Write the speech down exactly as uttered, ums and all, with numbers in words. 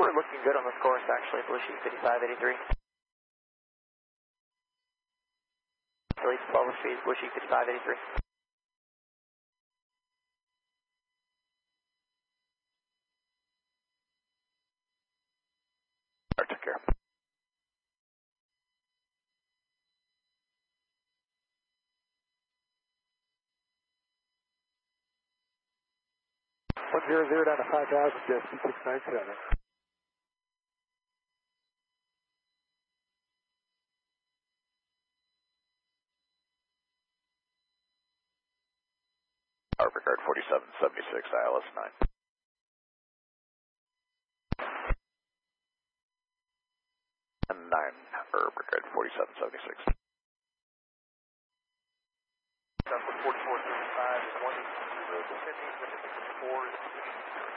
We're looking good on this course, actually. Blue sheet fifty-five eighty-three. Delete twelve speed, Blue sheet fifty-five eighty-three. Alright, take care. one zero zero down to five thousand, just two six nine seven. Arbor Guard forty-seven seventy-six, I L S nine. And nine, Arbor Guard forty-seven seventy-six. forty-four thirty-five, one zero, four